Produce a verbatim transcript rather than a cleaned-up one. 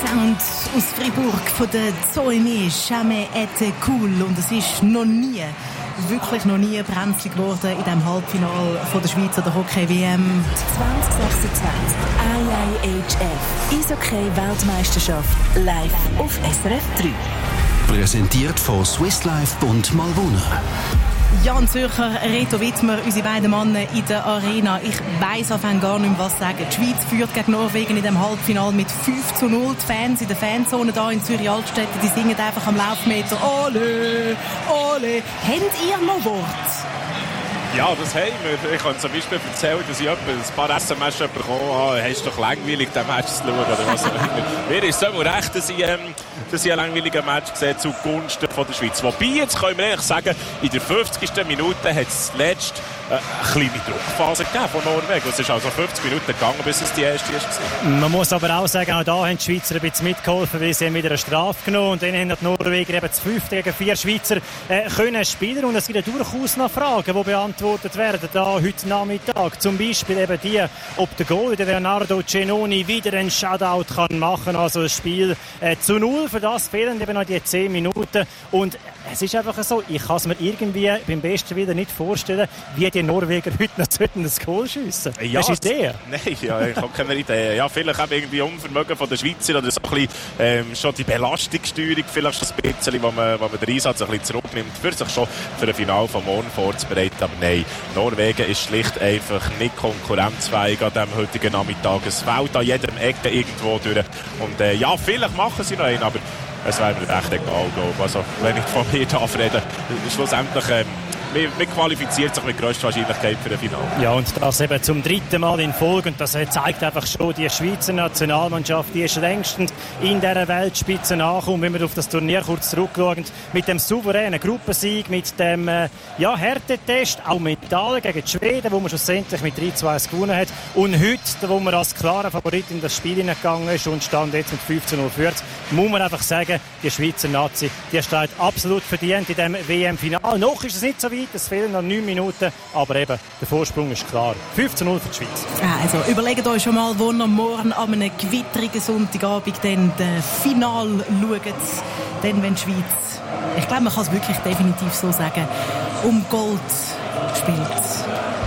Sound aus Fribourg von der Zoemé, Jamais été cool. Und es ist noch nie, wirklich noch nie brenzlig geworden in diesem Halbfinale von der Schweizer der Hockey-W M. zwanzig sechsundzwanzig I I H F Eishockey-Weltmeisterschaft live auf S R F drei. Präsentiert von Swiss Life Bund Malvuna. Jan Zürcher, Reto Wittmer, unsere beiden Männer in der Arena. Ich weiss auf gar nicht mehr, was sagen. Die Schweiz führt gegen Norwegen in dem Halbfinale mit fünf zu null. Die Fans in der Fanzone hier in Zürich-Altstädte, die singen einfach am Laufmeter «Ole, ole». Habt ihr noch Wort? Ja, das haben wir. Ich kann zum Beispiel erzählen, dass ich ein paar S M S bekommen habe. Hast du doch langweilig, den Match zu schauen? Oder was? Mir ist es immer recht, dass ich, ähm, dass ich einen langweiligen Match sehe zugunsten von der Schweiz. Wobei, jetzt können wir ehrlich sagen, in der fünfzigsten Minute hat es zuletzt äh, eine kleine Druckphase gegeben von Norwegen. Es ist also fünfzig Minuten gegangen, bis es die erste war. Man muss aber auch sagen, auch da haben die Schweizer ein bisschen mitgeholfen, weil sie haben wieder eine Strafe genommen und dann haben die Norweger eben zu fünf gegen vier Schweizer äh, können spielen. Und es gibt durchaus noch Fragen, die beantwortet werden da heute Nachmittag. Zum Beispiel eben die, ob der Goalie, der Leonardo Cenoni, wieder einen Shutout kann machen. Also das Spiel äh, zu null. Für das fehlen eben noch die zehn Minuten. Und es ist einfach so, ich kann es mir irgendwie beim besten wieder nicht vorstellen, wie die Norweger heute noch das Goal schiessen. Ja, hast du eine Idee? Nein, ja, ich habe keine Idee. Ja, vielleicht auch irgendwie Unvermögen von der Schweizer oder so ein bisschen, ähm, schon die Belastungssteuerung, vielleicht schon ein bisschen, wo man, wo man den Einsatz ein bisschen zurücknimmt, für sich schon für ein Finale von morgen vorzubereiten. Aber nein, Norwegen ist schlicht einfach nicht konkurrenzfähig an diesem heutigen Nachmittag. Es fällt an jedem Ecke irgendwo durch. Und äh, ja, vielleicht machen sie noch einen, aber es wäre mir echt egal, glaube ich. Also, wenn ich von mir darf reden, schlussendlich, ähm, man, man qualifiziert sich mit grösster Wahrscheinlichkeit für ein Finale. Ja, und das eben zum dritten Mal in Folge. Und das zeigt einfach schon, die Schweizer Nationalmannschaft, die ist längstens in dieser Weltspitze angekommen. Wenn wir auf das Turnier kurz zurückschauen, mit dem souveränen Gruppensieg, mit dem äh, ja, Härtetest, auch mit Italien gegen die Schweden, wo man schlussendlich mit drei zu zwei gewonnen hat. Und heute, wo man als klarer Favorit in das Spiel hineingegangen ist und stand jetzt mit fünf zu null führt, muss man einfach sagen, die Schweizer Nazi, die steht absolut verdient in diesem W M-Finale. Noch ist es nicht so weit. Es fehlen noch neun Minuten, aber eben, der Vorsprung ist klar. fünf zu null für die Schweiz. Also, überlegt euch schon mal, wo ihr morgen an einem gewitterigen Sonntagabend dann das Finale schaut. Dann, wenn die Schweiz, ich glaube, man kann es wirklich definitiv so sagen, um Gold spielt.